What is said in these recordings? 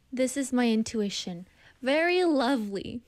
This is my intuition. Very lovely.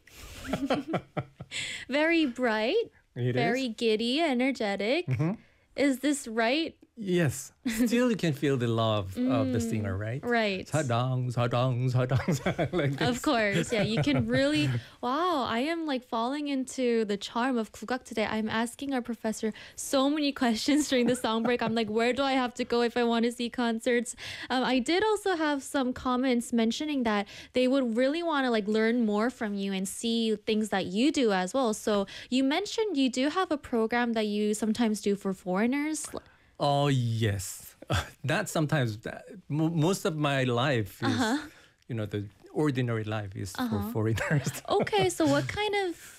Very bright. It very is? giddy, energetic. Is this right? Yes. Still, you can feel the love of the singer, right? Right. 사당, 사당, 사당, like this. Of course, yeah. You can really, wow, I am like falling into the charm of 국악 today. I'm asking our professor so many questions during the song break. I'm like, where do I have to go if I want to see concerts? I did also have some comments mentioning that they would really want to like learn more from you and see things that you do as well. So you mentioned you do have a program that you sometimes do for foreigners. Oh, yes. Not sometimes. Most of my life is, the ordinary life is for foreigners. Okay, so what kind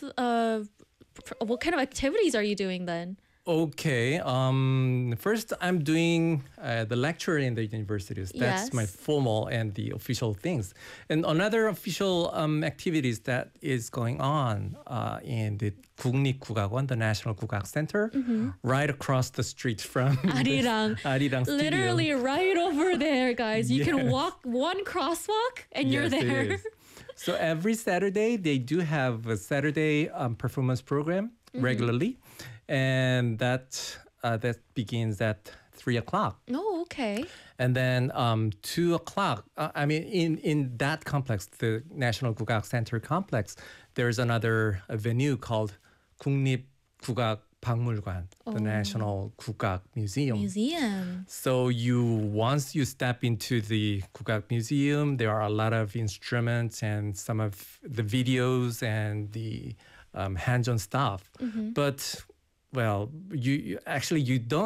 of activities are you doing then? Okay. First, I'm doing the lecture in the universities. That's Yes. my formal and the official things. And another official activities that is going on in the 국립국악원, the National Kugak Center, right across the street from 아리랑. Arirang Studio. Literally right over there, guys. You can Yes. walk one crosswalk and you're Yes, it there. is. So every Saturday, they do have a Saturday performance program regularly. And that begins at 3 o'clock. Oh, okay. And then 2 o'clock, in that complex, the National Kugak Center complex, there's another venue called 국립국악박물관, the National Kugak Museum. Museum. So once you step into the Kugak Museum, there are a lot of instruments and some of the videos and the hands-on stuff. But, well, you don't